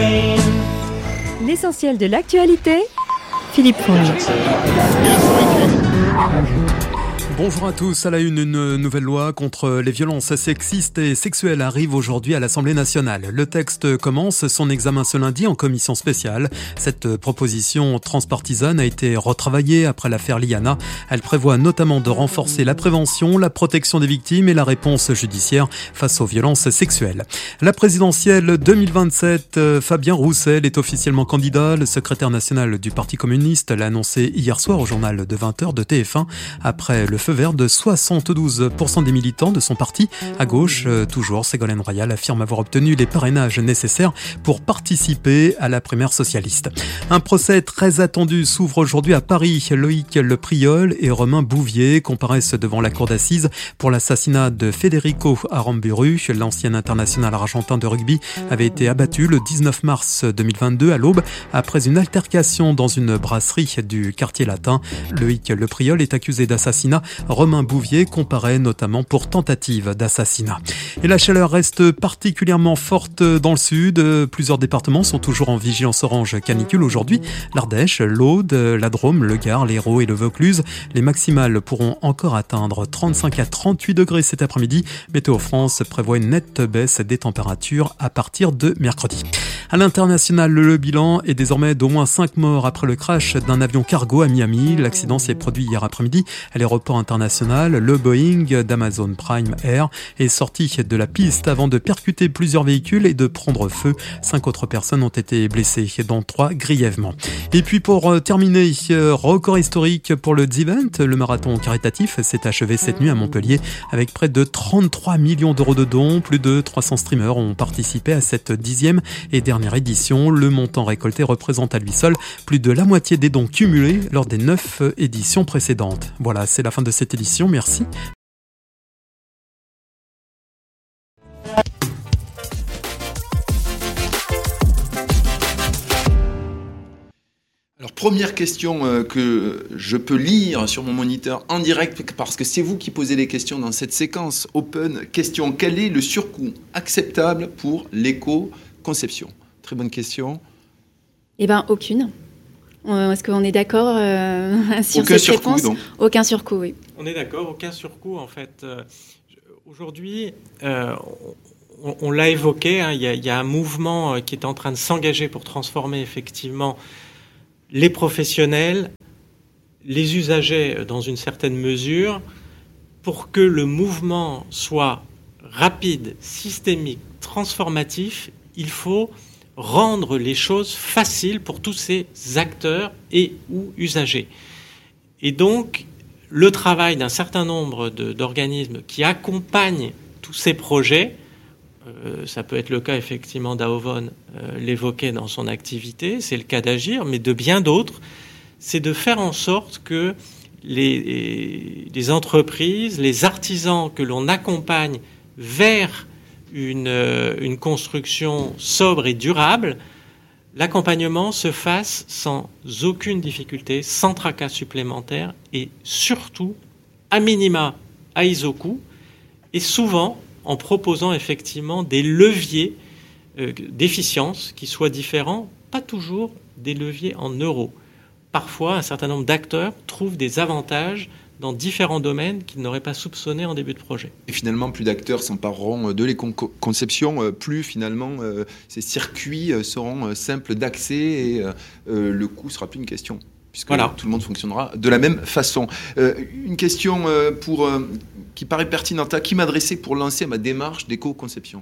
L'essentiel de l'actualité, Philippe Fournier. Bonjour à tous. À la une nouvelle loi contre les violences sexistes et sexuelles arrive aujourd'hui à l'Assemblée nationale. Le texte commence son examen ce lundi en commission spéciale. Cette proposition transpartisane a été retravaillée après l'affaire Liana. Elle prévoit notamment de renforcer la prévention, la protection des victimes et la réponse judiciaire face aux violences sexuelles. La présidentielle 2027, Fabien Roussel est officiellement candidat. Le secrétaire national du Parti communiste l'a annoncé hier soir au journal de 20h de TF1 après le feu vert de 72% des militants de son parti. À gauche, toujours, Ségolène Royal affirme avoir obtenu les parrainages nécessaires pour participer à la primaire socialiste. Un procès très attendu s'ouvre aujourd'hui à Paris. Loïc Lepriol et Romain Bouvier comparaissent devant la cour d'assises pour l'assassinat de Federico Aramburu. L'ancien international argentin de rugby avait été abattu le 19 mars 2022 à l'aube après une altercation dans une brasserie du quartier latin. Loïc Lepriol est accusé d'assassinat. Romain Bouvier comparaît notamment pour tentative d'assassinat. Et la chaleur reste particulièrement forte dans le sud. Plusieurs départements sont toujours en vigilance orange canicule aujourd'hui. L'Ardèche, l'Aude, la Drôme, le Gard, l'Hérault et le Vaucluse. Les maximales pourront encore atteindre 35 à 38 degrés cet après-midi. Météo France prévoit une nette baisse des températures à partir de mercredi. À l'international, le bilan est désormais d'au moins 5 morts après le crash d'un avion cargo à Miami. L'accident s'est produit hier après-midi à l'aéroport international. Le Boeing d'Amazon Prime Air est sorti de la piste avant de percuter plusieurs véhicules et de prendre feu. 5 autres personnes ont été blessées, dont 3 grièvement. Et puis pour terminer, record historique pour le Zivent. Le marathon caritatif s'est achevé cette nuit à Montpellier avec près de 33 millions d'euros de dons. Plus de 300 streamers ont participé à cette 10e et dernière édition. Le montant récolté représente à lui seul plus de la moitié des dons cumulés lors des 9 éditions précédentes. Voilà, c'est la fin de cette édition. Merci. Alors, première question que je peux lire sur mon moniteur en direct, parce que c'est vous qui posez les questions dans cette séquence open. Question: quel est le surcoût acceptable pour l'éco-conception? Très bonne question. Eh bien, aucune. Est-ce qu'on est d'accord sur aucun cette surcoût, réponse? donc. Aucun surcoût, oui. On est d'accord, aucun surcoût en fait. Aujourd'hui, on l'a évoqué, hein, il y a un mouvement qui est en train de s'engager pour transformer effectivement les professionnels, les usagers dans une certaine mesure, pour que le mouvement soit rapide, systémique, transformatif. Il faut rendre les choses faciles pour tous ces acteurs et ou usagers. Et donc, le travail d'un certain nombre d'organismes qui accompagnent tous ces projets, ça peut être le cas effectivement d'Aovon, l'évoquait dans son activité, c'est le cas d'Agir, mais de bien d'autres, c'est de faire en sorte que les entreprises, les artisans que l'on accompagne vers une construction sobre et durable, l'accompagnement se fasse sans aucune difficulté, sans tracas supplémentaires et surtout, à minima, à ISOCOût, et souvent en proposant effectivement des leviers d'efficience qui soient différents, pas toujours des leviers en euros. Parfois, un certain nombre d'acteurs trouvent des avantages dans différents domaines qu'ils n'auraient pas soupçonnés en début de projet. Et finalement, plus d'acteurs s'empareront de l'éco-conception, plus finalement ces circuits seront simples d'accès et le coût sera plus une question, puisque voilà, tout le monde fonctionnera de la même façon. Une question qui paraît pertinente, à qui m'adresser pour lancer ma démarche d'éco-conception?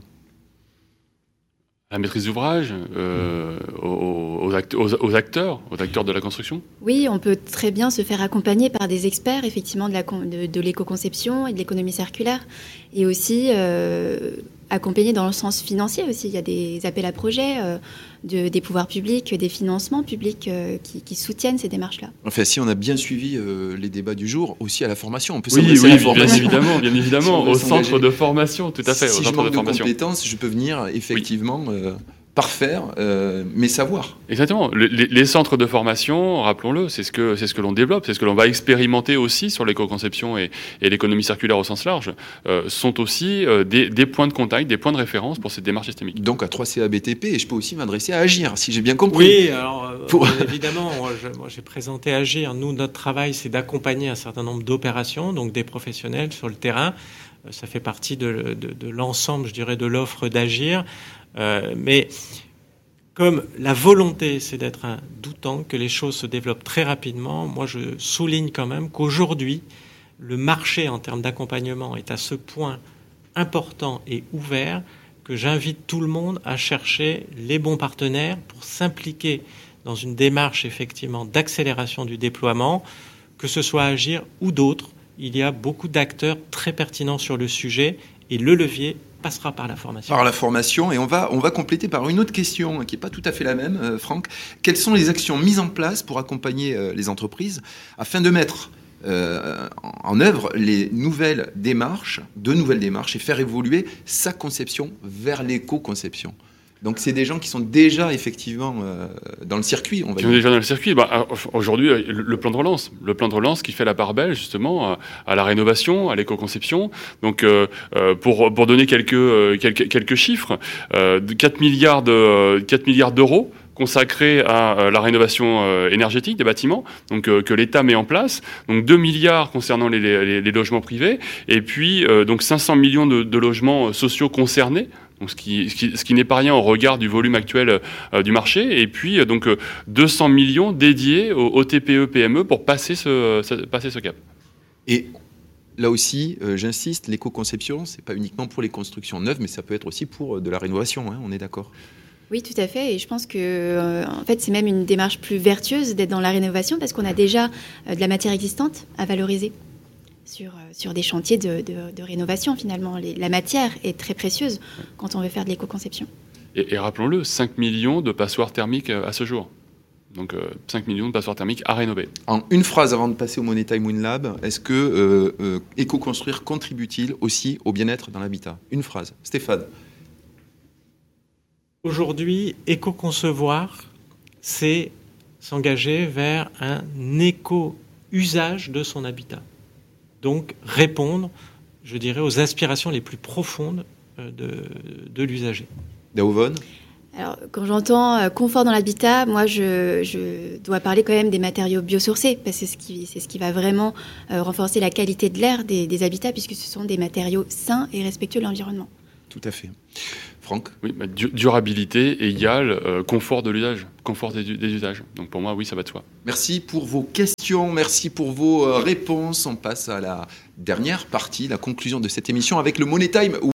La maîtrise d'ouvrage, aux acteurs de la construction? Oui, on peut très bien se faire accompagner par des experts, effectivement, de l'éco-conception et de l'économie circulaire. Et aussi accompagner dans le sens financier aussi. Il y a des appels à projets des pouvoirs publics, des financements publics qui soutiennent ces démarches-là. Enfin, si on a bien suivi les débats du jour, aussi à la formation, on peut s'adresser à la formation. Bien évidemment, si au centre de formation, tout à fait. Si au je centre manque de formation. compétences, je peux venir effectivement parfaire mes savoirs. Exactement. Les centres de formation, rappelons-le, c'est ce que l'on développe, c'est ce que l'on va expérimenter aussi sur l'éco-conception et l'économie circulaire au sens large, sont aussi des points de contact, des points de référence pour cette démarche systémique. Donc à 3CA BTP, et je peux aussi m'adresser à Agir, si j'ai bien compris. Oui, alors évidemment, moi j'ai présenté Agir. Nous, notre travail, c'est d'accompagner un certain nombre d'opérations, donc des professionnels sur le terrain. Ça fait partie de l'ensemble, je dirais, de l'offre d'Agir. Mais comme la volonté, c'est d'être un doutant, que les choses se développent très rapidement, moi je souligne quand même qu'aujourd'hui, le marché en termes d'accompagnement est à ce point important et ouvert que j'invite tout le monde à chercher les bons partenaires pour s'impliquer dans une démarche effectivement d'accélération du déploiement, que ce soit Agir ou d'autres. Il y a beaucoup d'acteurs très pertinents sur le sujet et le levier passera par la formation. Par la formation, et on va compléter par une autre question qui n'est pas tout à fait la même, Franck. Quelles sont les actions mises en place pour accompagner les entreprises afin de mettre en œuvre de nouvelles démarches et faire évoluer sa conception vers l'éco-conception? Donc c'est des gens qui sont déjà effectivement dans le circuit, on va dire. Qui sont déjà dans le circuit. Aujourd'hui, le plan de relance qui fait la part belle justement à la rénovation, à l'éco-conception. Donc pour donner quelques chiffres, 4 milliards d'euros consacrés à la rénovation énergétique des bâtiments, donc que l'État met en place, donc 2 milliards concernant les logements privés, et puis donc 500 millions de logements sociaux concernés. Donc ce qui n'est pas rien au regard du volume actuel du marché, et puis donc 200 millions dédiés aux TPE PME pour passer ce cap. Et là aussi, j'insiste, l'éco-conception, c'est pas uniquement pour les constructions neuves, mais ça peut être aussi pour de la rénovation, hein, on est d'accord? Oui, tout à fait. Et je pense que en fait, c'est même une démarche plus vertueuse d'être dans la rénovation parce qu'on a déjà de la matière existante à valoriser sur des chantiers de rénovation. Finalement, la matière est très précieuse quand on veut faire de l'éco-conception. Et rappelons-le, 5 millions de passoires thermiques à ce jour. Donc 5 millions de passoires thermiques à rénover. En une phrase avant de passer au Money Time WinLab, est-ce que éco-construire contribue-t-il aussi au bien-être dans l'habitat? Une phrase. Stéphane. Aujourd'hui, éco-concevoir, c'est s'engager vers un éco-usage de son habitat. Donc répondre, je dirais, aux aspirations les plus profondes de l'usager. Daouvonne. Alors, quand j'entends confort dans l'habitat, moi, je dois parler quand même des matériaux biosourcés, parce que c'est ce qui va vraiment renforcer la qualité de l'air des habitats, puisque ce sont des matériaux sains et respectueux de l'environnement. Tout à fait. Franck? Oui, durabilité égale confort de l'usage, confort des usages. Donc pour moi, oui, ça va de soi. Merci pour vos questions, merci pour vos réponses. On passe à la dernière partie, la conclusion de cette émission avec le Money Time